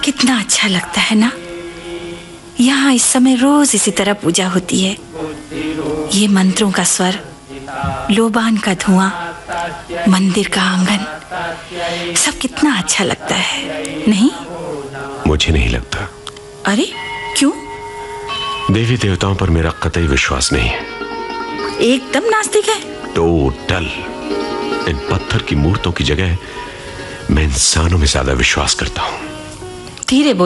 कितना अच्छा लगता है ना। यहाँ इस समय रोज इसी तरह पूजा होती है। ये मंत्रों का स्वर, लोबान का धुआं, मंदिर का आंगन, सब कितना अच्छा लगता है, नहीं? मुझे नहीं लगता। अरे क्यों? देवी देवताओं पर मेरा कतई विश्वास नहीं है। एकदम नास्तिक है? टोटल। इन पत्थर की मूर्तों की जगह मैं इंसानों में ज्यादा विश्वास करता हूं। धीरे बोल।